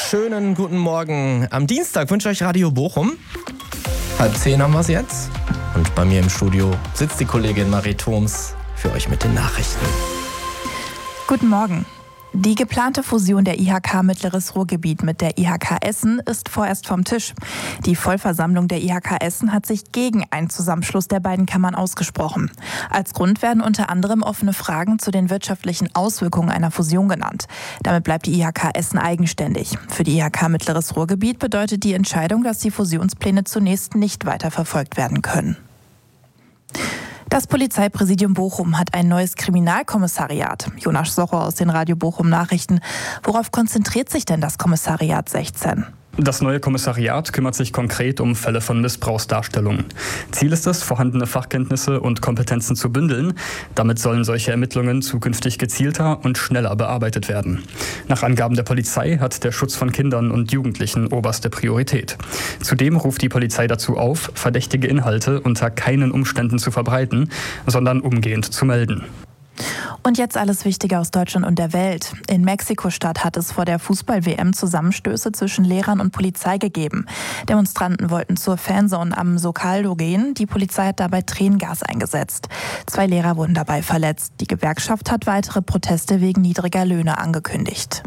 schönen guten Morgen. Am Dienstag wünsche ich euch Radio Bochum. 9:30 haben wir es jetzt. Und bei mir im Studio sitzt die Kollegin Marie Thoms für euch mit den Nachrichten. Guten Morgen. Die geplante Fusion der IHK Mittleres Ruhrgebiet mit der IHK Essen ist vorerst vom Tisch. Die Vollversammlung der IHK Essen hat sich gegen einen Zusammenschluss der beiden Kammern ausgesprochen. Als Grund werden unter anderem offene Fragen zu den wirtschaftlichen Auswirkungen einer Fusion genannt. Damit bleibt die IHK Essen eigenständig. Für die IHK Mittleres Ruhrgebiet bedeutet die Entscheidung, dass die Fusionspläne zunächst nicht weiter verfolgt werden können. Das Polizeipräsidium Bochum hat ein neues Kriminalkommissariat. Jonas Socher aus den Radio Bochum Nachrichten. Worauf konzentriert sich denn das Kommissariat 16? Das neue Kommissariat kümmert sich konkret um Fälle von Missbrauchsdarstellungen. Ziel ist es, vorhandene Fachkenntnisse und Kompetenzen zu bündeln. Damit sollen solche Ermittlungen zukünftig gezielter und schneller bearbeitet werden. Nach Angaben der Polizei hat der Schutz von Kindern und Jugendlichen oberste Priorität. Zudem ruft die Polizei dazu auf, verdächtige Inhalte unter keinen Umständen zu verbreiten, sondern umgehend zu melden. Und jetzt alles Wichtige aus Deutschland und der Welt. In Mexiko-Stadt hat es vor der Fußball-WM Zusammenstöße zwischen Lehrern und Polizei gegeben. Demonstranten wollten zur Fanzone am Zocalo gehen. Die Polizei hat dabei Tränengas eingesetzt. 2 Lehrer wurden dabei verletzt. Die Gewerkschaft hat weitere Proteste wegen niedriger Löhne angekündigt.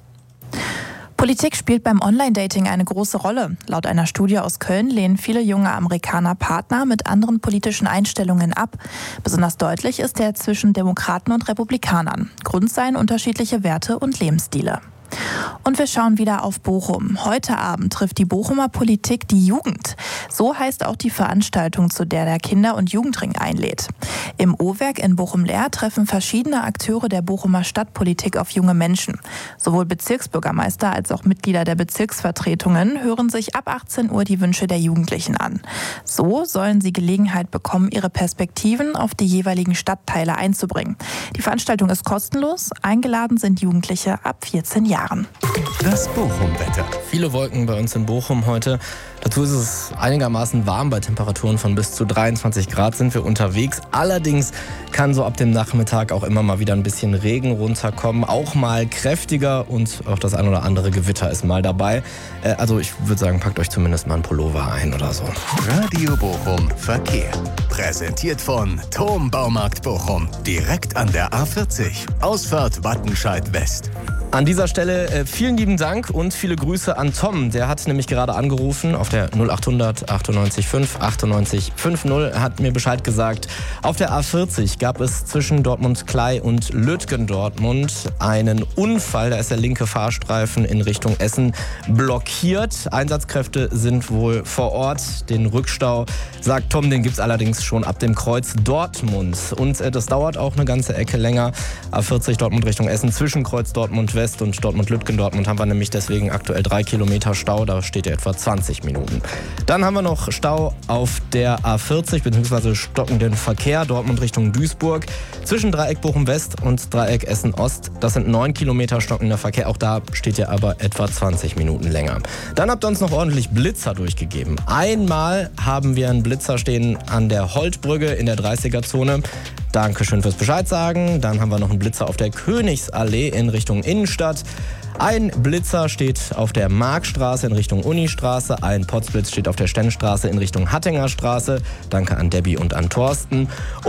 Politik spielt beim Online-Dating eine große Rolle. Laut einer Studie aus Köln lehnen viele junge Amerikaner Partner mit anderen politischen Einstellungen ab. Besonders deutlich ist der zwischen Demokraten und Republikanern. Grund seien unterschiedliche Werte und Lebensstile. Und wir schauen wieder auf Bochum. Heute Abend trifft die Bochumer Politik die Jugend. So heißt auch die Veranstaltung, zu der der Kinder- und Jugendring einlädt. Im O-Werk in Bochum-Leer treffen verschiedene Akteure der Bochumer Stadtpolitik auf junge Menschen. Sowohl Bezirksbürgermeister als auch Mitglieder der Bezirksvertretungen hören sich ab 18 Uhr die Wünsche der Jugendlichen an. So sollen sie Gelegenheit bekommen, ihre Perspektiven auf die jeweiligen Stadtteile einzubringen. Die Veranstaltung ist kostenlos. Eingeladen sind Jugendliche ab 14 Jahren. Das Bochum-Wetter. Viele Wolken bei uns in Bochum heute. Dazu ist es einigermaßen warm. Bei Temperaturen von bis zu 23 Grad sind wir unterwegs. Allerdings kann so ab dem Nachmittag auch immer mal wieder ein bisschen Regen runterkommen. Auch mal kräftiger und auch das ein oder andere Gewitter ist mal dabei. Also ich würde sagen, packt euch zumindest mal einen Pullover ein oder so. Radio Bochum Verkehr. Präsentiert von Thom Baumarkt Bochum. Direkt an der A40. Ausfahrt Wattenscheid West. An dieser Stelle vielen lieben Dank und viele Grüße an Tom. Der hat nämlich gerade angerufen auf der 0800 98 5 98 50. Hat mir Bescheid gesagt, auf der A40 gab es zwischen Dortmund-Klei und Lütgendortmund einen Unfall. Da ist der linke Fahrstreifen in Richtung Essen blockiert. Einsatzkräfte sind wohl vor Ort. Den Rückstau, sagt Tom, den gibt es allerdings schon ab dem Kreuz Dortmund. Und das dauert auch eine ganze Ecke länger. A40 Dortmund Richtung Essen zwischen Kreuz Dortmund West und Dortmund-Lütgendortmund haben wir nämlich deswegen aktuell 3 Kilometer Stau. Da steht ja etwa 20 Minuten. Dann haben wir noch Stau auf der A40 bzw. stockenden Verkehr Dortmund Richtung Duisburg zwischen Dreieck Bochum West und Dreieck Essen Ost. Das sind 9 Kilometer stockender Verkehr. Auch da steht ja aber etwa 20 Minuten länger. Dann habt ihr uns noch ordentlich Blitzer durchgegeben. Einmal haben wir einen Blitzer stehen an der Holtbrücke in der 30er-Zone. Dankeschön fürs Bescheid sagen. Dann haben wir noch einen Blitzer auf der Königsallee in Richtung Innenstadt. Ein Blitzer steht auf der Markstraße in Richtung Unistraße. Ein Potzblitz steht auf der Stennstraße in Richtung Hattinger Straße. Danke an Debbie und an Thorsten.